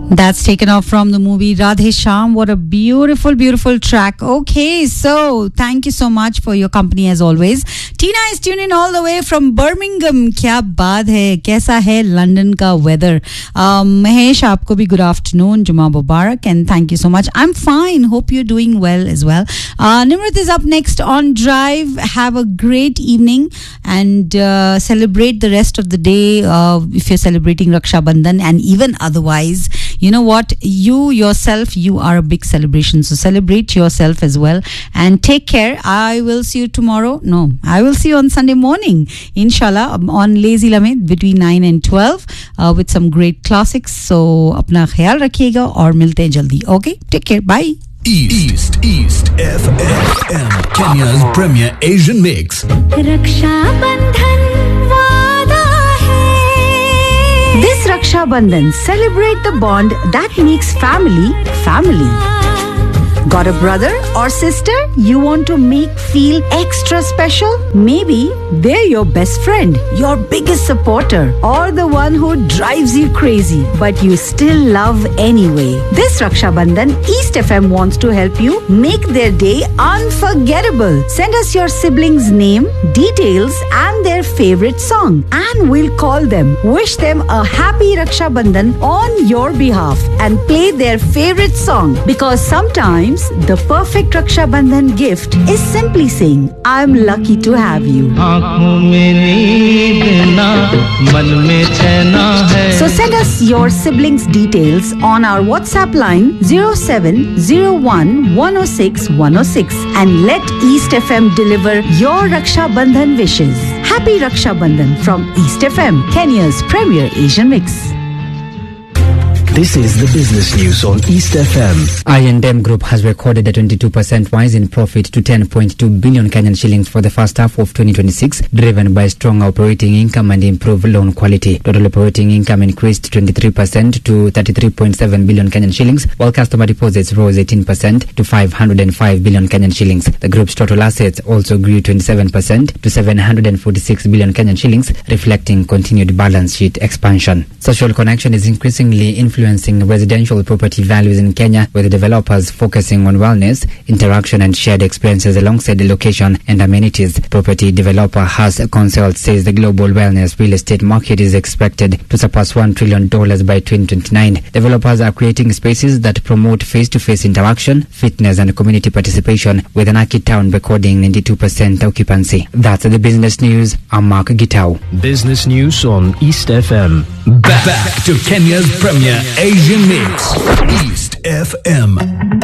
That's taken off from the movie Radhe Shyam. What a beautiful, beautiful track. Okay, so thank you so much for your company as always. Tina is tuning in all the way from Birmingham. Kya baat hai? Kaisa hai London ka weather? Mahesh, aapko bhi good afternoon. Juma Mubarak and thank you so much. I'm fine. Hope you're doing well as well. Nimrat is up next on Drive. Have a great evening and celebrate the rest of the day if you're celebrating Raksha Bandhan and even otherwise. You know what? You yourself, you are a big celebration. So celebrate yourself as well. And take care. I will see you tomorrow. No, I will see you on Sunday morning. Inshallah, on Lazy Lame between 9 and 12 with some great classics. So, apna khayal rakhiyega aur milte hain jaldi. Okay? Take care. Bye. East FM, Kenya's premier Asian mix. Raksha Bandhan. This Raksha Bandhan, celebrate the bond that makes family, family. Got a brother or sister you want to make feel extra special? Maybe they're your best friend, your biggest supporter, or the one who drives you crazy, but you still love anyway. This Raksha Bandhan, East FM wants to help you make their day unforgettable. Send us your siblings' name, details, and their favorite song, and we'll call them, wish them a happy Raksha Bandhan on your behalf, and play their favorite song. Because sometimes the perfect Raksha Bandhan gift is simply saying, I'm lucky to have you. So send us your siblings' details on our WhatsApp line 0701 106 106 and let East FM deliver your Raksha Bandhan wishes. Happy Raksha Bandhan from East FM, Kenya's premier Asian mix. This is the business news on East FM. I&M Group has recorded a 22% rise in profit to 10.2 billion Kenyan shillings for the first half of 2026, driven by strong operating income and improved loan quality. Total operating income increased 23% to 33.7 billion Kenyan shillings, while customer deposits rose 18% to 505 billion Kenyan shillings. The group's total assets also grew 27% to 746 billion Kenyan shillings, reflecting continued balance sheet expansion. Social connection is increasingly influencing residential property values in Kenya, with developers focusing on wellness, interaction and shared experiences alongside the location and amenities. Property developer Haas Consult says the global wellness real estate market is expected to surpass $1 trillion by 2029. Developers are creating spaces that promote face-to-face interaction, fitness and community participation, with Anaki Town recording 92% occupancy. That's the business news. I'm Mark Gitau. Business news on East FM. Back to Kenya's premier Asian mix. East FM.